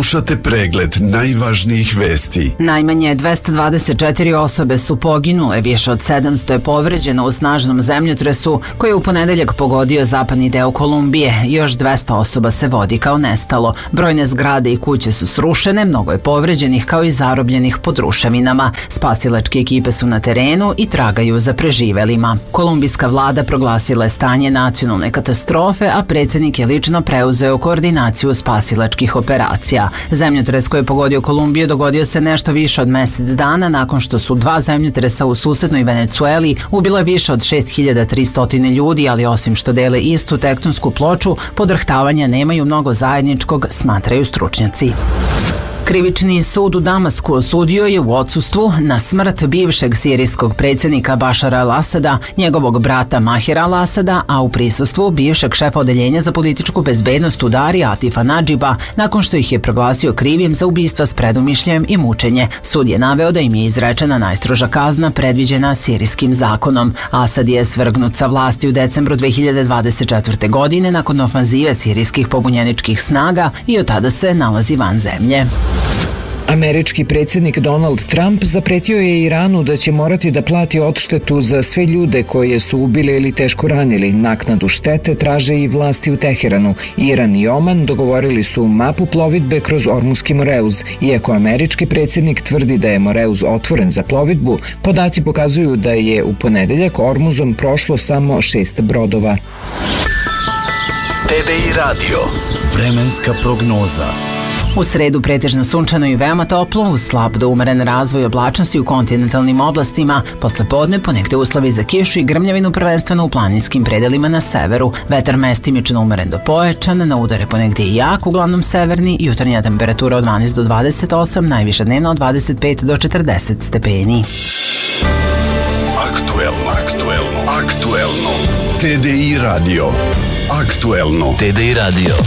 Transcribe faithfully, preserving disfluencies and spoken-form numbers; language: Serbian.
Slušate pregled najvažnijih vesti. Najmanje dvesta dvadeset četiri osobe su poginule, više od sedamsto je povređeno u snažnom zemljotresu koji je u ponedeljak pogodio zapadni deo Kolumbije. Još dvesta osoba se vodi kao nestalo. Brojne zgrade i kuće su srušene, mnogo je povređenih kao i zarobljenih pod ruševinama. Spasilačke ekipe su na terenu i tragaju za preživelima. Kolumbijska vlada proglasila je stanje nacionalne katastrofe, a predsjednik je lično preuzeo koordinaciju spasilačkih operacija. Zemljotres koji je pogodio Kolumbiju dogodio se nešto više od mjesec dana nakon što su dva zemljotresa u susednoj Venecueli ubilo je više od šest hiljada tristo ljudi, ali osim što dele istu tektonsku ploču, podrhtavanja nemaju mnogo zajedničkog, smatraju stručnjaci. Krivični sud u Damasku osudio je u odsustvu na smrt bivšeg sirijskog predsjednika Bašara al-Asada, njegovog brata Mahira al-Asada, a u prisustvu bivšeg šefa odeljenja za političku bezbednost u Dari Atifa Nadžiba, nakon što ih je proglasio krivim za ubistva s predumišljajem i mučenje. Sud je naveo da im je izrečena najstroža kazna predviđena sirijskim zakonom. Asad je svrgnut sa vlasti u decembru dve hiljade dvadeset četvrte. godine nakon ofanzive sirijskih pobunjeničkih snaga i od tada se nalazi van zemlje. Američki predsjednik Donald Trump zapretio je Iranu da će morati da plati odštetu za sve ljude koje su ubili ili teško ranili. Naknadu štete traže i vlasti u Teheranu. Iran i Oman dogovorili su mapu plovidbe kroz Ormuski Moreuz. Iako američki predsjednik tvrdi da je Moreuz otvoren za plovidbu, podaci pokazuju da je u ponedeljak Ormuzom prošlo samo šest brodova. T D I Radio. Vremenska prognoza. U sredu pretežno sunčano i veoma toplo, uz slab do umeren razvoj oblačnosti u kontinentalnim oblastima. Posle podne ponegde uslovi za kišu i grmljavinu, prvenstveno u planinskim predelima na severu. Vetar mestimično umeren do pojačan, na udare ponegde i jak, uglavnom severni, jutarnja temperatura od dvanaest do dvadeset osam, najviša dnevna od dvadeset pet do četrdeset stepeni. Aktuelno, aktuelno, aktuelno. T D I Radio. Aktuelno. T D I Radio.